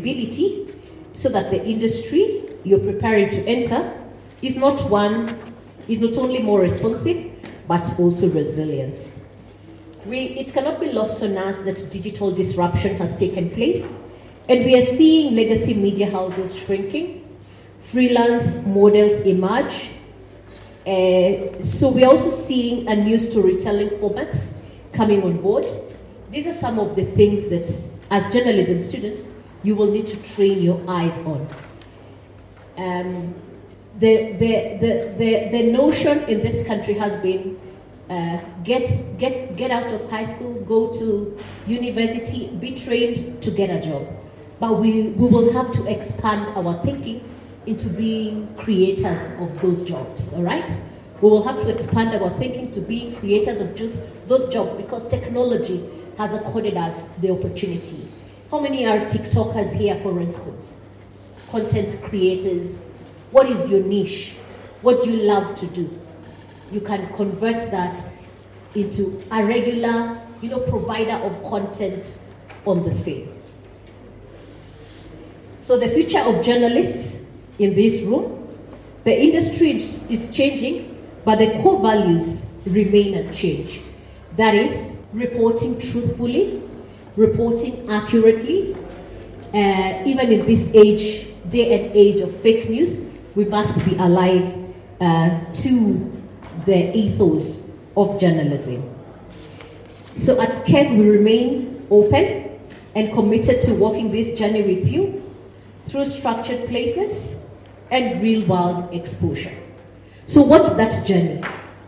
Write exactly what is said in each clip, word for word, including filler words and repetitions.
visibility so that the industry you're preparing to enter is not one, is not only more responsive, but also resilience. We, it cannot be lost on us that digital disruption has taken place, and we are seeing legacy media houses shrinking, freelance models emerge. Uh, so we're also seeing a new storytelling formats coming on board. These are some of the things that, as journalism students, you will need to train your eyes on. Um, the, the, the, the, the notion in this country has been uh, get, get, get out of high school, go to university, be trained to get a job. But we, we will have to expand our thinking into being creators of those jobs, all right? We will have to expand our thinking to being creators of just those jobs, because technology has accorded us the opportunity. How many are TikTokers here, for instance? Content creators. What is your niche? What do you love to do? You can convert that into a regular, you know, provider of content on the same. So the future of journalists in this room, the industry is changing, but the core values remain unchanged. That is, reporting truthfully, reporting accurately. Uh, even in this age, day and age of fake news, we must be alive uh, to the ethos of journalism. So at K E D, we remain open and committed to walking this journey with you through structured placements and real-world exposure. So what's that journey?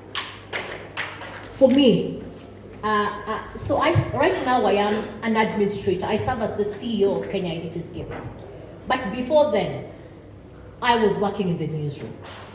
For me, uh, uh, so I, right now I am an administrator. I serve as the C E O of Kenya Editors Guild. But before then, I was working in the newsroom.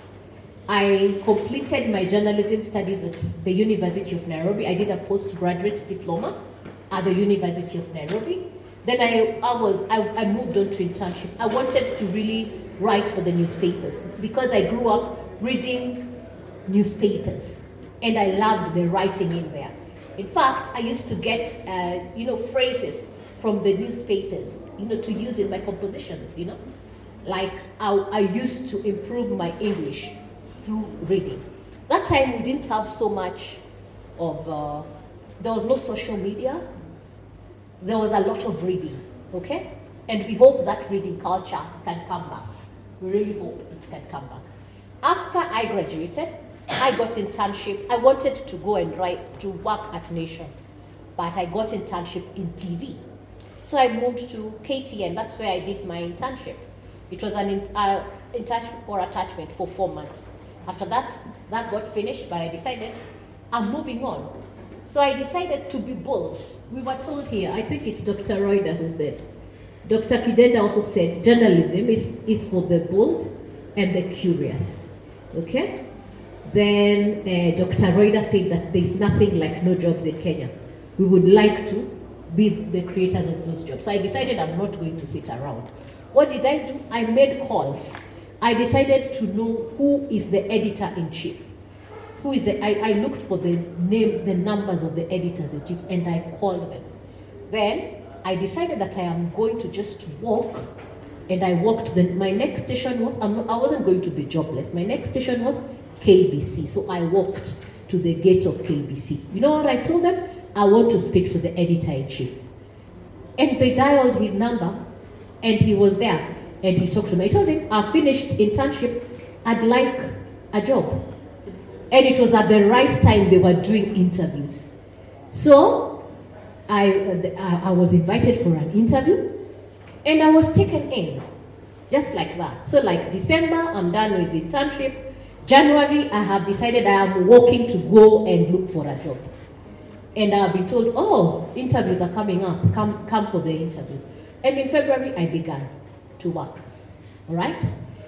I completed my journalism studies at the University of Nairobi. I did a postgraduate diploma at the University of Nairobi. Then I, I was I, I moved on to internship. I wanted to really write for the newspapers because I grew up reading newspapers and I loved the writing in there. In fact, I used to get uh, you know phrases from the newspapers, you know, to use in my compositions. You know, like I, I used to improve my English through reading. That time we didn't have so much of. Uh, there was no social media. There was a lot of reading, okay? And we hope that reading culture can come back. We really hope it can come back. After I graduated, I got internship. I wanted to go and write, to work at Nation, but I got internship in T V. So I moved to K T N. That's where I did my internship. It was an in, uh, internship or attachment for four months. After that, that got finished, but I decided I'm moving on. So I decided to be bold. We were told here, I think it's Doctor Roida who said, Doctor Kidenda also said, journalism is, is for the bold and the curious, okay? Then uh, Doctor Roida said that there's nothing like no jobs in Kenya. We would like to be the creators of those jobs. So I decided I'm not going to sit around. What did I do? I made calls. I decided to know who is the editor-in-chief. Who is the, I, I looked for the name, the numbers of the editors-in-chief, and I called them. Then I decided that I am going to just walk, and I walked. The, my next station was, I'm, I wasn't going to be jobless. My next station was K B C, so I walked to the gate of K B C. You know what I told them? I want to speak to the editor-in-chief. And they dialed his number, and he was there, and he talked to me. I told him, I finished internship, I'd like a job. And it was at the right time they were doing interviews. So I, uh, I was invited for an interview, and I was taken in, just like that. So like December, I'm done with the internship. January, I have decided I am walking to go and look for a job. And I've been told, oh, interviews are coming up, come, come for the interview. And in February, I began to work, all right?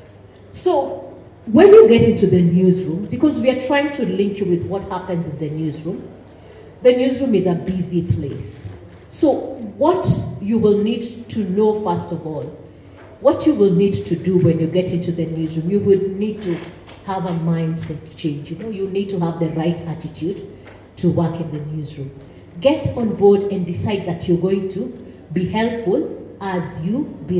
So when you get into the newsroom, because we are trying to link you with what happens in the newsroom, the newsroom is a busy place. So what you will need to know, first of all, what you will need to do when you get into the newsroom, you will need to have a mindset change. You know, you need to have the right attitude to work in the newsroom. Get on board and decide that you're going to be helpful as you be